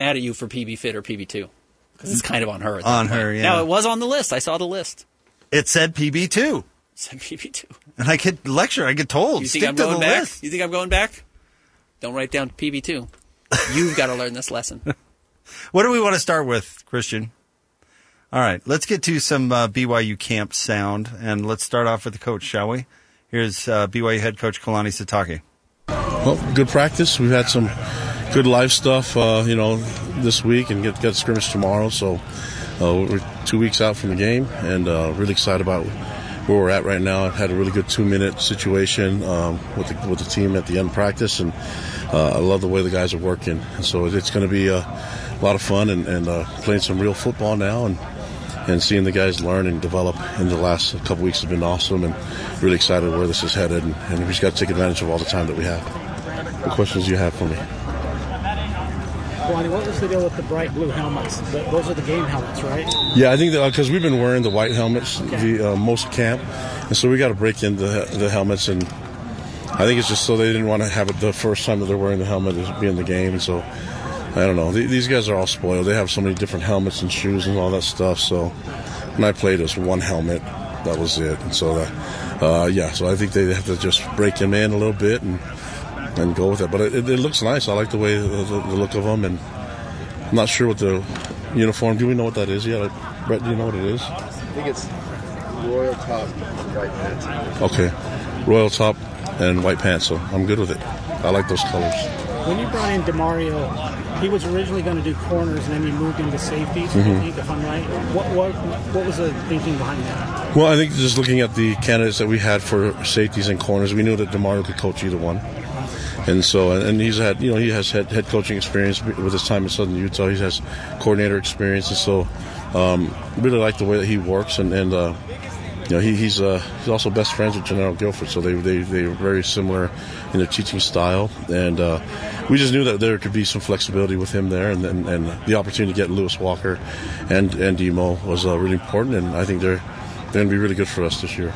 mad at you for PB Fit or PB2 because it's kind of on her. On her, yeah. Now, it was on the list. I saw the list. It said PB2. It said PB2. And I get told, You think stick I'm to going the back? list. You think I'm going back? Don't write down PB2. You've got to learn this lesson. What do we want to start with, Christian? All right, let's get to some BYU camp sound, and let's start off with the coach, shall we? Here's BYU head coach Kalani Sitake. Well, good practice. We've had some good live stuff, this week, and get scrimmage tomorrow. So we're 2 weeks out from the game, and really excited about where we're at right now. I've had a really good 2-minute situation with the team at the end of practice, and I love the way the guys are working. And so it's going to be a lot of fun and playing some real football now, and seeing the guys learn and develop in the last couple weeks has been awesome, and really excited where this is headed. And we just got to take advantage of all the time that we have. What questions do you have for me? Kalani, what was the deal with the bright blue helmets? Those are the game helmets, right? Yeah, I think that because we've been wearing the white helmets most camp, and so we got to break in the helmets, and I think it's just so they didn't want to have it the first time that they're wearing the helmet is be in the game, and so I don't know. These guys are all spoiled. They have so many different helmets and shoes and all that stuff. So when I played, it was one helmet. That was it. And so so I think they have to just break them in a little bit and go with it. But it looks nice. I like the way the look of them, and I'm not sure what the uniform. Do we know what that is yet? Brett, do you know what it is? I think it's royal top and white pants. Okay, royal top and white pants. So I'm good with it. I like those colors. When you brought in DeMario, he was originally going to do corners, and then you moved him to safeties, I think, if I'm right. What was the thinking behind that? Well, I think just looking at the candidates that we had for safeties and corners, we knew that DeMario could coach either one. And so, and he has head coaching experience with his time in Southern Utah. He has coordinator experience, and so really like the way that he works. And he's also best friends with General Guilford, so they're very similar in their teaching style. And we just knew that there could be some flexibility with him there, and the opportunity to get Lewis Walker and Demo was really important. And I think they're going to be really good for us this year.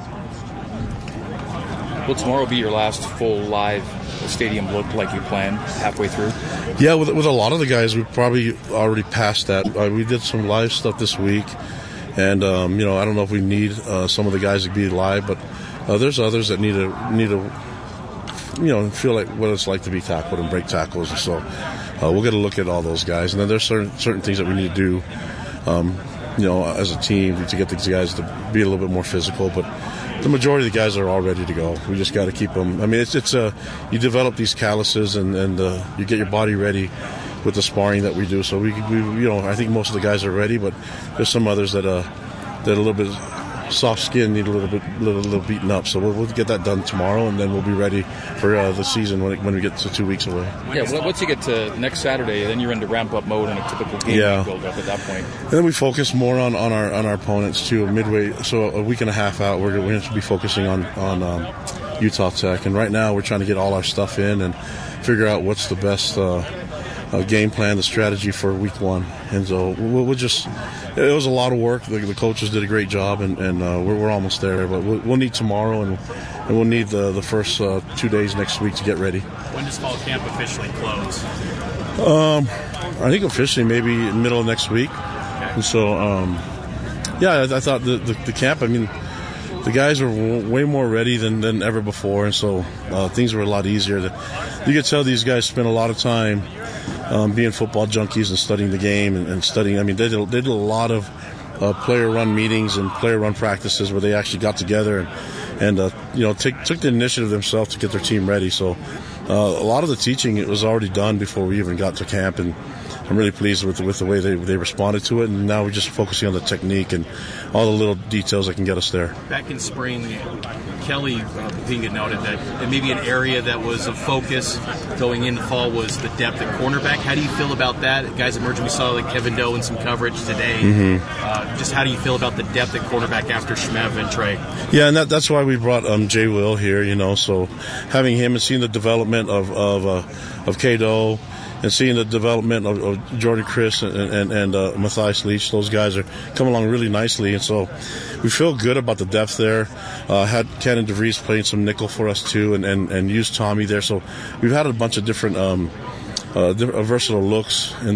Will tomorrow be your last full live stadium look like you planned halfway through? Yeah, with a lot of the guys, we've probably already passed that. We did some live stuff this week, and I don't know if we need some of the guys to be live, but there's others that need to feel like what it's like to be tackled and break tackles, and so we'll get a look at all those guys. And then there's certain things that we need to do, as a team to get these guys to be a little bit more physical, but the majority of the guys are all ready to go. We just got to keep them. I mean, it's you develop these calluses and you get your body ready with the sparring that we do. So we I think most of the guys are ready, but there's some others that a little bit soft skin need a little beaten up. So we'll get that done tomorrow, and then we'll be ready for the season when we get to 2 weeks away. Yeah, well, once you get to next Saturday, then you're into ramp-up mode in a typical game build up at that point. And then we focus more on our opponents too. Midway, so a week and a half out, we're going to be focusing on Utah Tech, and right now we're trying to get all our stuff in and figure out what's the best game plan, the strategy for week one. And so we'll just. It was a lot of work. The coaches did a great job, and we're almost there. But we'll need tomorrow, and we'll need the first 2 days next week to get ready. When does fall camp officially close? I think officially maybe in the middle of next week. Okay. And so, I thought the camp, I mean, the guys were way more ready than ever before, and so things were a lot easier. You could tell these guys spent a lot of time being football junkies and studying the game and studying. I mean, they did a lot of player-run meetings and player-run practices where they actually got together and took the initiative themselves to get their team ready. So a lot of the teaching, it was already done before we even got to camp, and I'm really pleased with the way they responded to it. And now we're just focusing on the technique and all the little details that can get us there. Back in spring, Kelly Pinga noted that maybe an area that was of focus going into fall was the depth at cornerback. How do you feel about that? Guys emerging, we saw like Kevin Doe in some coverage today. Mm-hmm. Just how do you feel about the depth at cornerback after Shmev and Trey? Yeah, and that's why we brought Jay Will here, so having him and seeing the development of K-Doe, and seeing the development of Jordan Chris and Matthias Leach, those guys are coming along really nicely, and so we feel good about the depth there. Had Cannon DeVries playing some nickel for us too, and used Tommy there, so we've had a bunch of different versatile looks in